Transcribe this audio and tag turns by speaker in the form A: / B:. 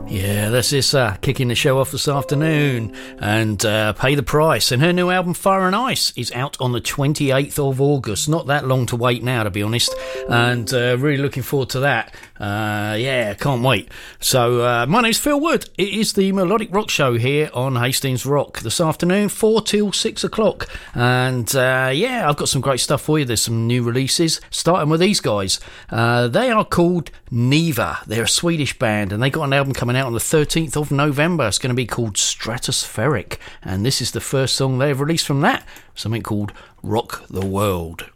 A: Yeah, that's Issa kicking the show off this afternoon, and Pay the Price. And her new album Fire and Ice is out on the 28th of August. Not that long to wait now, to be honest, and really looking forward to that. Yeah, can't wait. So my name's Phil Wood. It is the Melodic Rock Show here on Hastings Rock this afternoon, 4 till 6 o'clock. And yeah, I've got some great stuff for you. There's some new releases, starting with these guys. They are called Neva. They're a Swedish band, and they got an album coming out on the 13th of November. It's going to be called Stratospheric, and this is the first song they've released from that, something called Rock the World.